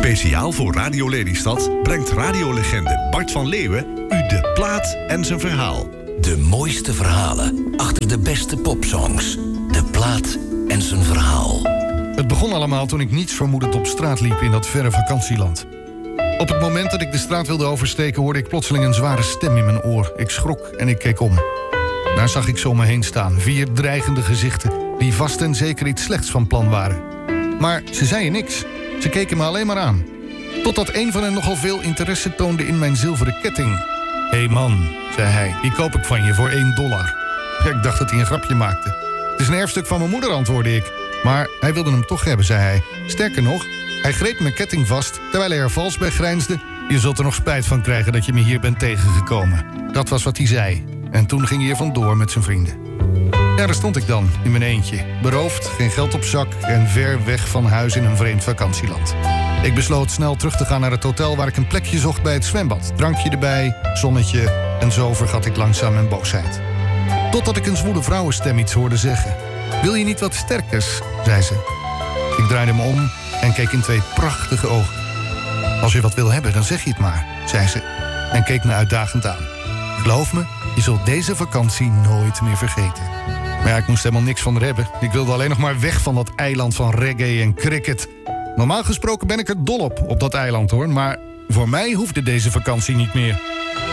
Speciaal voor Radio Lelystad brengt radiolegende Bart van Leeuwen u de plaat en zijn verhaal. De mooiste verhalen achter de beste popsongs. De plaat en zijn verhaal. Het begon allemaal toen ik niets vermoedend op straat liep in dat verre vakantieland. Op het moment dat ik de straat wilde oversteken hoorde ik plotseling een zware stem in mijn oor. Ik schrok en ik keek om. Daar zag ik zo om me heen staan. 4 dreigende gezichten die vast en zeker iets slechts van plan waren. Maar ze zeiden niks. Ze keken me alleen maar aan. Totdat een van hen nogal veel interesse toonde in mijn zilveren ketting. Hé man, zei hij, die koop ik van je voor $1. Ik dacht dat hij een grapje maakte. Het is een erfstuk van mijn moeder, antwoordde ik. Maar hij wilde hem toch hebben, zei hij. Sterker nog, hij greep mijn ketting vast terwijl hij er vals bij grijnsde. Je zult er nog spijt van krijgen dat je me hier bent tegengekomen. Dat was wat hij zei. En toen ging hij er vandoor met zijn vrienden. Ja, daar stond ik dan, in mijn eentje. Beroofd, geen geld op zak en ver weg van huis in een vreemd vakantieland. Ik besloot snel terug te gaan naar het hotel waar ik een plekje zocht bij het zwembad. Drankje erbij, zonnetje en zo vergat ik langzaam mijn boosheid. Totdat ik een zwoele vrouwenstem iets hoorde zeggen. Wil je niet wat sterkers, zei ze. Ik draaide me om en keek in 2 prachtige ogen. Als je wat wil hebben, dan zeg je het maar, zei ze. En keek me uitdagend aan. Geloof me, je zult deze vakantie nooit meer vergeten. Maar ja, ik moest helemaal niks van haar hebben. Ik wilde alleen nog maar weg van dat eiland van reggae en cricket. Normaal gesproken ben ik er dol op dat eiland hoor. Maar voor mij hoefde deze vakantie niet meer.